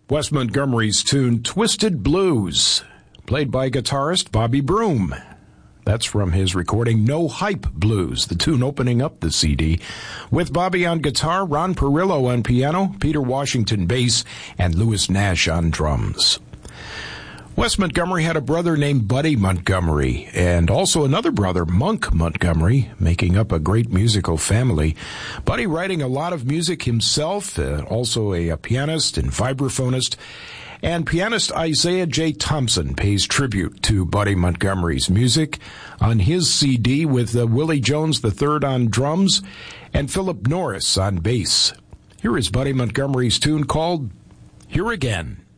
Wes Montgomery's tune Twisted Blues, played by guitarist Bobby Broom. That's from his recording No Hype Blues, the tune opening up the CD, with Bobby on guitar, Ron Perillo on piano, Peter Washington bass, and Louis Nash on drums. Wes Montgomery had a brother named Buddy Montgomery, and also another brother, Monk Montgomery, making up a great musical family. Buddy writing a lot of music himself, also a pianist and vibraphonist, and pianist Isaiah J. Thompson pays tribute to Buddy Montgomery's music on his CD with Willie Jones III on drums and Philip Norris on bass. Here is Buddy Montgomery's tune called Here Again.